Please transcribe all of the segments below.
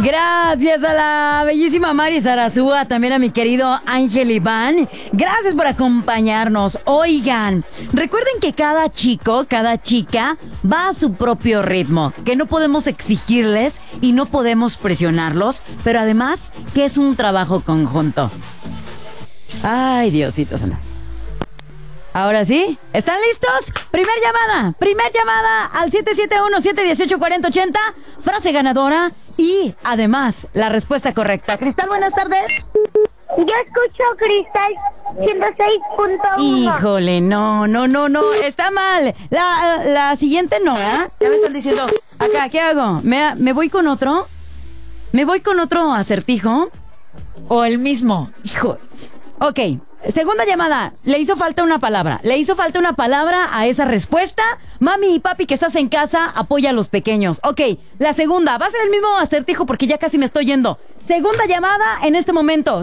Gracias a la bellísima Mari Zarazúa, también a mi querido Ángel Iván. Gracias por acompañarnos. Oigan, recuerden que cada chico, cada chica va a su propio ritmo, que no podemos exigirles y no podemos presionarlos, pero además que es un trabajo conjunto. Ay, Diosito santo. Ahora sí, ¿están listos? Primer llamada al 771-718-4080, frase ganadora y además la respuesta correcta. Cristal, buenas tardes. Yo escucho Cristal 106.1. Híjole, no, está mal. La siguiente no, ¿eh? Ya me están diciendo, acá, ¿qué hago? ¿Me voy con otro? ¿Me voy con otro acertijo? ¿O el mismo? Hijo. Ok. Segunda llamada, le hizo falta una palabra a esa respuesta. Mami y papi que estás en casa, apoya a los pequeños. Ok, la segunda, va a ser el mismo acertijo porque ya casi me estoy yendo. Segunda llamada en este momento,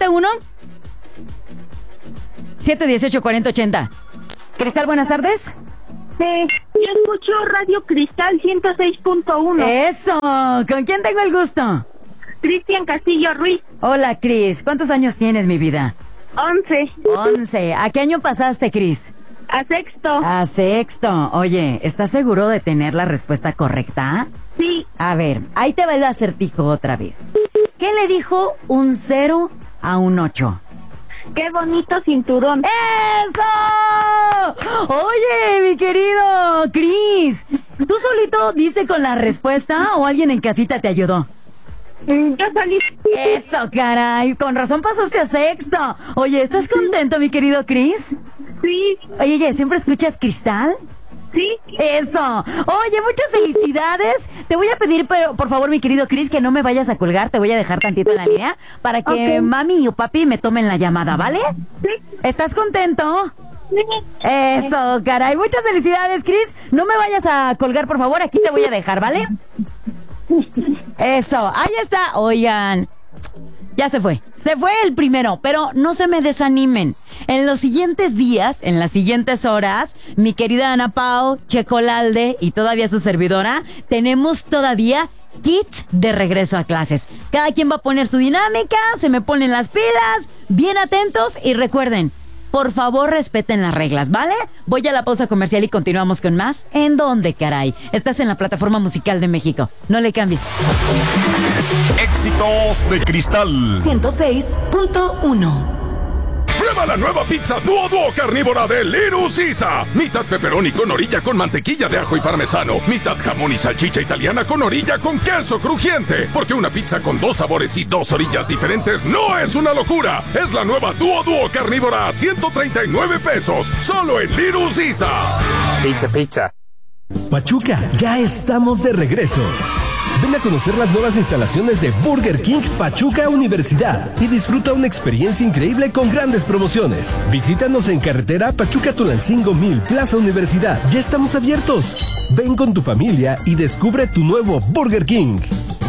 771-718-4080. Cristal, buenas tardes. Sí, yo escucho Radio Cristal 106.1. Eso, ¿con quién tengo el gusto? Cristian Castillo Ruiz. Hola, Cris, ¿cuántos años tienes, mi vida? 11. ¿A qué año pasaste, Cris? A sexto. A sexto. Oye, ¿estás seguro de tener la respuesta correcta? Sí. A ver, ahí te va el acertijo otra vez. ¿Qué le dijo un 0 a un 8? ¡Qué bonito cinturón! ¡Eso! Oye, mi querido Cris, ¿tú solito diste con la respuesta o alguien en casita te ayudó? Yo salí. Eso, caray, con razón pasaste a sexto. Oye, ¿estás contento, mi querido Cris? Sí. Oye, ¿siempre escuchas Cristal? Sí. Eso. Oye, muchas felicidades. Te voy a pedir, pero por favor, mi querido Cris, que no me vayas a colgar. Te voy a dejar tantito en la línea para que mami o papi me tomen la llamada, ¿vale? Sí. ¿Estás contento? Sí. Eso, caray. Muchas felicidades, Cris. No me vayas a colgar, por favor. Aquí te voy a dejar, ¿vale? Eso, ahí está. Oigan, ya se fue el primero, pero no se me desanimen. En los siguientes días, en las siguientes horas, mi querida Ana Pao, Checolalde y todavía su servidora, tenemos todavía kit de regreso a clases. Cada quien va a poner su dinámica, se me ponen las pilas, bien atentos y recuerden, por favor, respeten las reglas, ¿vale? Voy a la pausa comercial y continuamos con más. ¿En dónde, caray? Estás en la Plataforma Musical de México. No le cambies. Éxitos de Cristal 106.1. Prueba la nueva pizza Duo carnívora de Little Caesar. Mitad pepperoni con orilla con mantequilla de ajo y parmesano. Mitad jamón y salchicha italiana con orilla con queso crujiente. Porque una pizza con 2 sabores y 2 orillas diferentes no es una locura. Es la nueva Duo carnívora a 139 pesos. Solo en Little Caesar. Pizza. Pachuca, ya estamos de regreso. Ven a conocer las nuevas instalaciones de Burger King Pachuca Universidad y disfruta una experiencia increíble con grandes promociones. Visítanos en carretera Pachuca-Tulancingo 1000, Plaza Universidad. Ya estamos abiertos. Ven con tu familia y descubre tu nuevo Burger King.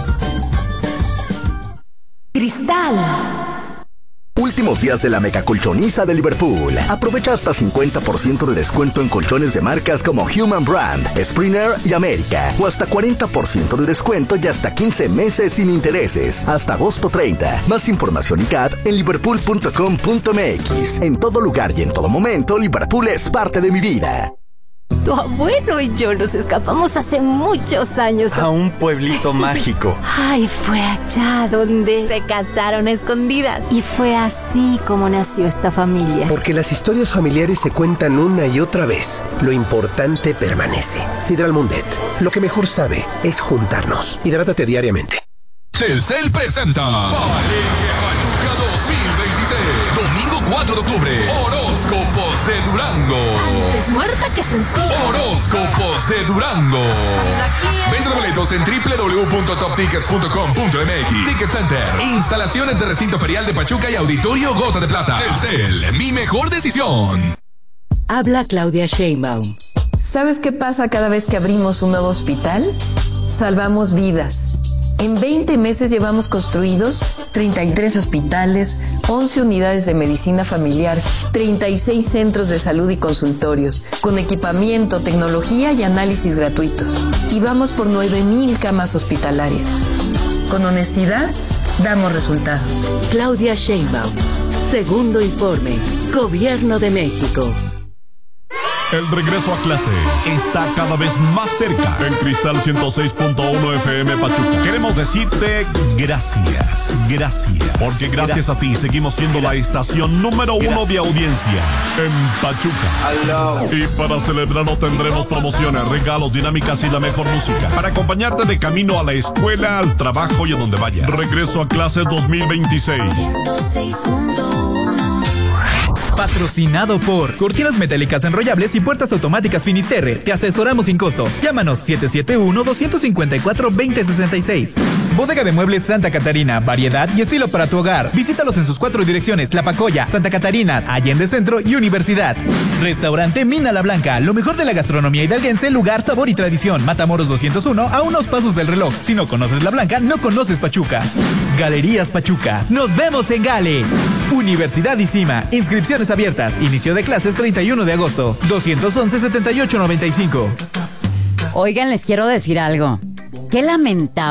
Cristal. Últimos días de la megacolchoniza de Liverpool. Aprovecha hasta 50% de descuento en colchones de marcas como Human Brand, Springer y América. O hasta 40% de descuento y hasta 15 meses sin intereses. Hasta agosto 30. Más información y CAT en liverpool.com.mx. En todo lugar y en todo momento, Liverpool es parte de mi vida. Tu abuelo y yo nos escapamos hace muchos años a un pueblito mágico. Ay, fue allá donde se casaron a escondidas. Y fue así como nació esta familia. Porque las historias familiares se cuentan una y otra vez. Lo importante permanece. Sidral Mundet. Lo que mejor sabe es juntarnos. Hidrátate diariamente. Telcel presenta Palenque Pachuca 2026. Domingo 4 de octubre. Horóscopos de Durango. Antes muerta que sencilla. Horóscopos de Durango. Venta de boletos en www.toptickets.com.mx. Ticket Center. Instalaciones de recinto ferial de Pachuca y Auditorio Gota de Plata. Telcel, mi mejor decisión. Habla Claudia Sheinbaum. ¿Sabes qué pasa cada vez que abrimos un nuevo hospital? Salvamos vidas. En 20 meses llevamos construidos 33 hospitales, 11 unidades de medicina familiar, 36 centros de salud y consultorios, con equipamiento, tecnología y análisis gratuitos. Y vamos por 9,000 camas hospitalarias. Con honestidad, damos resultados. Claudia Sheinbaum. Segundo informe. Gobierno de México. El regreso a clase está cada vez más cerca. En Cristal 106.1 FM Pachuca queremos decirte gracias. Gracias. Porque gracias a ti seguimos siendo la estación número 1 de audiencia en Pachuca. Y para celebrarlo tendremos promociones, regalos, dinámicas y la mejor música para acompañarte de camino a la escuela, al trabajo y a donde vayas. Regreso a clases 2026. 106.1. Patrocinado por Cortinas Metálicas Enrollables y Puertas Automáticas Finisterre. Te asesoramos sin costo. Llámanos 771-254-2066. Bodega de Muebles Santa Catarina. Variedad y estilo para tu hogar. Visítalos en sus 4 direcciones: Tlapacoya, Santa Catarina, Allende Centro y Universidad. Restaurante Mina La Blanca. Lo mejor de la gastronomía hidalguense, lugar, sabor y tradición. Matamoros 201, a unos pasos del reloj. Si no conoces La Blanca, no conoces Pachuca. Galerías Pachuca. Nos vemos en Gale. Universidad ICIMA. Inscripciones abiertas. Inicio de clases 31 de agosto. 211-7895. Oigan, les quiero decir algo. Qué lamentable.